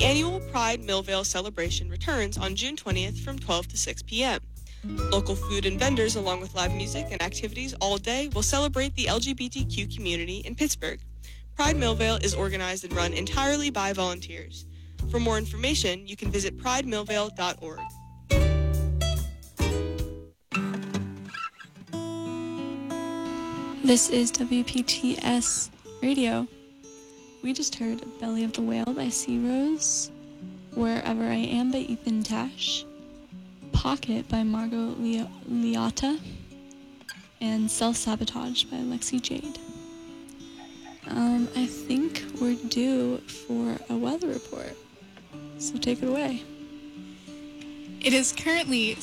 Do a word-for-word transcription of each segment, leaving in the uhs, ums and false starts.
The annual Pride Millvale celebration returns on June twentieth from twelve to six p.m. Local food and vendors, along with live music and activities all day, will celebrate the L G B T Q community in Pittsburgh. Pride Millvale is organized and run entirely by volunteers. For more information, you can visit pride millvale dot org. This is W P T S Radio. We just heard Belly of the Whale by Sea Rose, Wherever I Am by Ethan Tash, Pocket by Margot Le- Liotta, and Self-Sabotage by Lexi Jade. Um, I think we're due for a weather report, so take it away. It is currently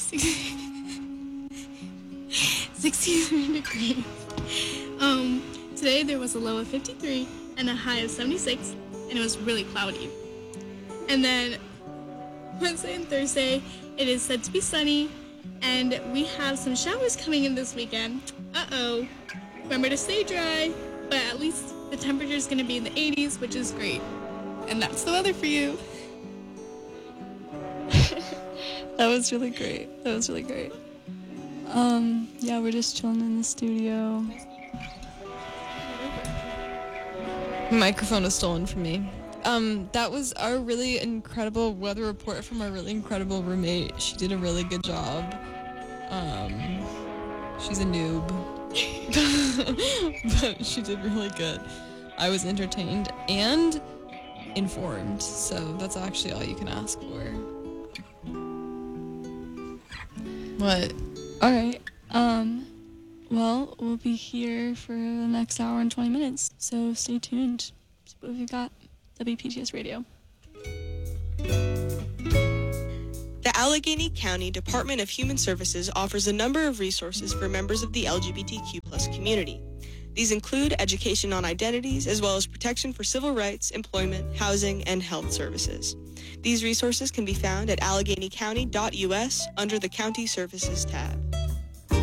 sixty-three degrees. Um, today there was a low of fifty-three and a high of seventy-six, and it was really cloudy. And then Wednesday and Thursday, it is said to be sunny, and we have some showers coming in this weekend. Uh-oh. Remember to stay dry, but at least the temperature is going to be in the eighties, which is great. And that's the weather for you. That was really great. That was really great. Um, yeah, we're just chilling in the studio. Microphone was stolen from me. Um, that was our really incredible weather report from our really incredible roommate. She did a really good job. Um, she's a noob. But she did really good. I was entertained and informed, so that's actually all you can ask for. What? All right. Um, well, we'll be here for the next hour and twenty minutes, so stay tuned. So what have you got? W P T S Radio. The Allegheny County Department of Human Services offers a number of resources for members of the L G B T Q plus community. These include education on identities, as well as protection for civil rights, employment, housing, and health services. These resources can be found at allegheny county dot u s under the County Services tab.